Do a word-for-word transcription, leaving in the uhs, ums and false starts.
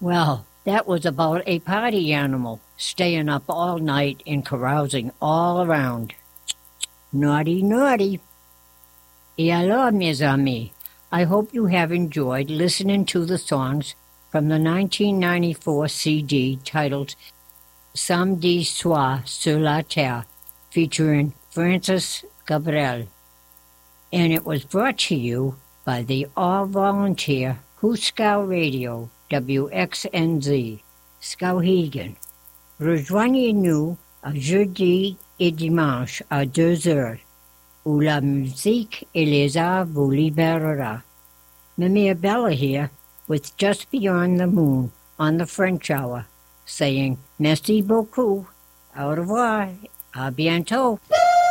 Well, that was about a party animal, staying up all night and carousing all around. Naughty, naughty. Et alors, mes amis, I hope you have enjoyed listening to the songs from the nineteen ninety-four C D titled Samedi Soir sur la Terre, featuring Francis Gabriel. And it was brought to you by the all-volunteer Huskow Radio, W X N Z, Skowhegan. Rejoignez-nous à jeudi et dimanche à deux heures, où la musique et les arts vous libérera. Mimir Bella here with Just Beyond the Moon on the French Hour, saying merci beaucoup, au revoir, à bientôt.